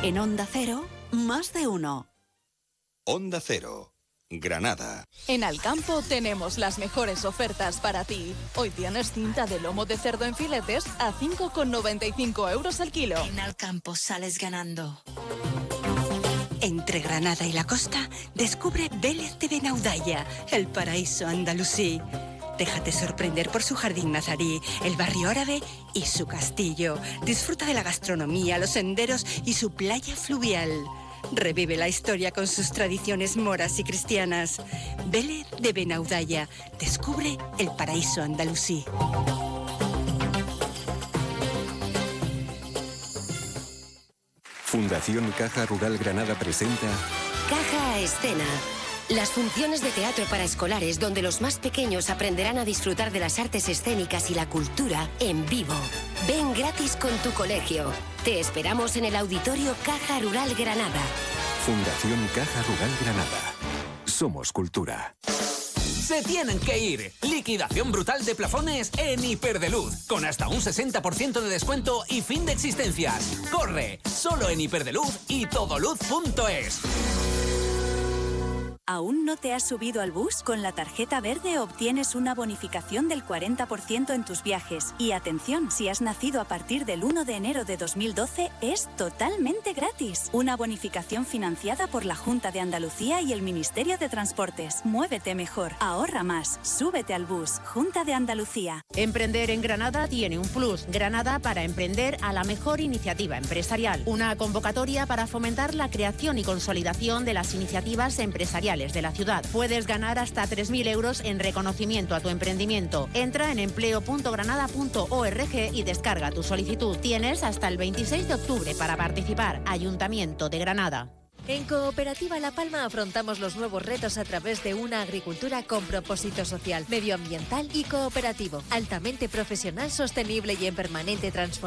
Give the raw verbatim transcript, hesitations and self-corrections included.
En Onda Cero, más de uno. Onda Cero, Granada. En Alcampo tenemos las mejores ofertas para ti. Hoy tienes cinta de lomo de cerdo en filetes a cinco con noventa y cinco euros al kilo. En Alcampo sales ganando. Entre Granada y la costa, descubre Vélez de Benaudalla, el paraíso andalusí. Déjate sorprender por su jardín nazarí, el barrio árabe y su castillo. Disfruta de la gastronomía, los senderos y su playa fluvial. Revive la historia con sus tradiciones moras y cristianas. Vélez de Benaudalla. Descubre el paraíso andalusí. Fundación Caja Rural Granada presenta Caja a Escena. Las funciones de teatro para escolares donde los más pequeños aprenderán a disfrutar de las artes escénicas y la cultura en vivo. Ven gratis con tu colegio. Te esperamos en el Auditorio Caja Rural Granada. Fundación Caja Rural Granada. Somos cultura. Se tienen que ir. Liquidación brutal de plafones en Hiperdeluz. Con hasta un sesenta por ciento de descuento y fin de existencias. ¡Corre! Solo en Hiperdeluz y todoluz punto es. ¿Aún no te has subido al bus? Con la tarjeta verde obtienes una bonificación del cuarenta por ciento en tus viajes. Y atención, si has nacido a partir del uno de enero de dos mil doce, es totalmente gratis. Una bonificación financiada por la Junta de Andalucía y el Ministerio de Transportes. Muévete mejor, ahorra más, súbete al bus. Junta de Andalucía. Emprender en Granada tiene un plus. Granada para emprender a la mejor iniciativa empresarial. Una convocatoria para fomentar la creación y consolidación de las iniciativas empresariales de la ciudad. Puedes ganar hasta tres mil euros en reconocimiento a tu emprendimiento. Entra en empleo punto granada punto org y descarga tu solicitud. Tienes hasta el veintiséis de octubre para participar. Ayuntamiento de Granada. En Cooperativa La Palma afrontamos los nuevos retos a través de una agricultura con propósito social, medioambiental y cooperativo, altamente profesional, sostenible y en permanente transformación.